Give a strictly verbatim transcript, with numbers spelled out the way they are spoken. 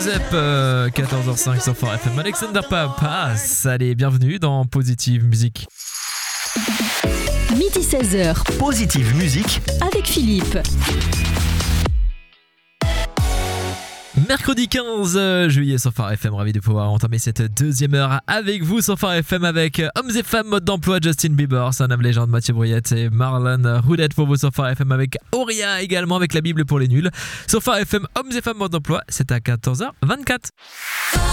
Zep, euh, quatorze heures cinq sur Fort F M. Alexander Papas, allez, bienvenue dans Positive Musique. Midi seize heures. Positive Musique avec Philippe. Mercredi quinze juillet sur Phare F M, ravi de pouvoir entamer cette deuxième heure avec vous sur Phare F M avec Hommes et Femmes mode d'emploi, Justin Bieber, Son of Legend, Mathieu Bruyette et Marlon Roudette pour vous sur Phare F M avec Auria également avec la Bible pour les nuls. Sur Phare F M, Hommes et Femmes mode d'emploi, c'est à quatorze heures vingt-quatre.